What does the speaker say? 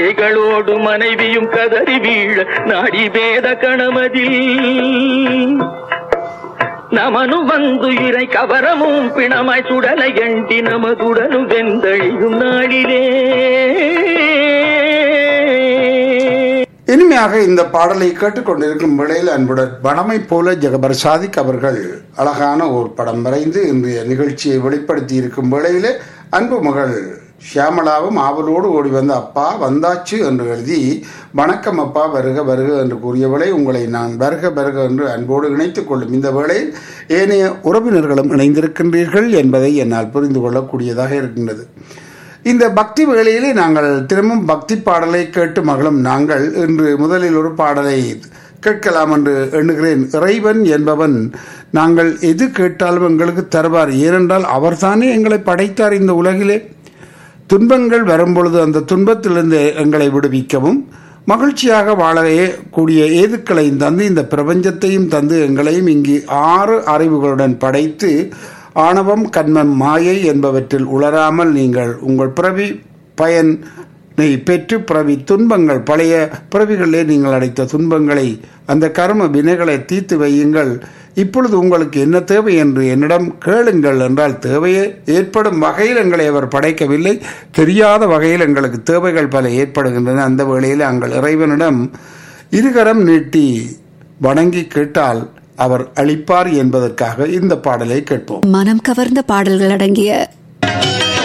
களோடு மனைவியும் கதறி வீழ நாடி வேத கணமதில் நமனு வந்து இறை கவரமும் பிணமாய் சுடலை எண்டி நமதுடனு வெந்தழியும் நாளிலே. இனிமையாக இந்த பாடலை கேட்டுக்கொண்டிருக்கும் வேளையில் அன்புடன் வடமை போல ஜெகபர் சாதிக் அவர்கள் அழகான ஒரு படம் வரைந்து இன்றைய நிகழ்ச்சியை வெளிப்படுத்தி இருக்கும் வேளையிலே அன்பு மகள் ஷியாமளாவும் ஆவலோடு ஓடி வந்து அப்பா வந்தாச்சு என்று எழுதி வணக்கம் அப்பா வருக வருக என்று கூறியவளை உங்களை நான் வருக வருக என்று அன்போடு இணைத்துக் கொள்ளும் இந்த வேளையில் ஏனைய உறவினர்களும் இணைந்திருக்கின்றீர்கள் என்பதை என்னால் புரிந்து கொள்ளக்கூடியதாக இருக்கின்றது. இந்த பக்தி வேளையிலே நாங்கள் திரும்பவும் பக்தி பாடலை கேட்டு மகளும் நாங்கள் இன்று முதலில் ஒரு பாடலை கேட்கலாம் என்று எண்ணுகிறேன். இறைவன் என்பவன் நாங்கள் எது கேட்டாலும் எங்களுக்கு தருவார். ஏனென்றால் அவர்தானே எங்களை படைத்தார். இந்த உலகிலே துன்பங்கள் வரும்பொழுது அந்த துன்பத்திலிருந்து எங்களை விடுவிக்கவும் மகிழ்ச்சியாக வாழவே கூடிய ஏதுக்களையும் தந்து இந்த பிரபஞ்சத்தையும் தந்து எங்களையும் இங்கு 6 அறிவுகளுடன் படைத்து ஆணவம் கண்மம் மாயை என்பவற்றில் உளராமல் நீங்கள் உங்கள் பிறவி பயனை பெற்று பிறவி துன்பங்கள் பழைய பிறவிகளிலே நீங்கள் அடைத்த துன்பங்களை அந்த கர்ம வினைகளை தீர்த்து வையுங்கள். இப்பொழுது உங்களுக்கு என்ன தேவை என்று என்னிடம் கேளுங்கள் என்றால் தேவையே ஏற்படும் வகையில் எங்களை அவர் படைக்கவில்லை. தெரியாத வகையில் எங்களுக்கு தேவைகள் பல ஏற்படுகின்றன. அந்த வேளையில் நாங்கள் இறைவனிடம் இருகரம் நீட்டி வணங்கி கேட்டால் அவர் அளிப்பார் என்பதற்காக இந்த பாடலை கேட்போம். மனம் கவர்ந்த பாடல்கள் அடங்கிய